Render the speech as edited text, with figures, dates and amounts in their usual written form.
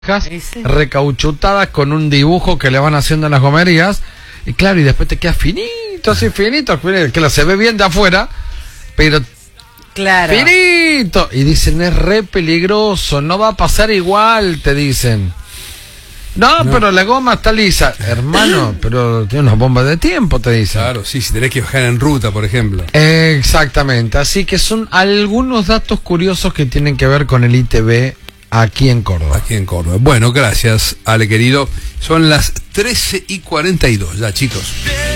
recauchutadas con un dibujo que le van haciendo en las gomerías, y claro, y después te queda finito, así finito, que se ve bien de afuera, pero claro, finito, y dicen es re peligroso, no va a pasar igual, te dicen. No, pero la goma está lisa, hermano, pero tiene unas bombas de tiempo, te dicen. Claro, sí, si tenés que bajar en ruta, por ejemplo. Exactamente, así que son algunos datos curiosos que tienen que ver con el ITV aquí en Córdoba. Aquí en Córdoba. Bueno, gracias, Ale querido. Son las 13:42 ya, chicos.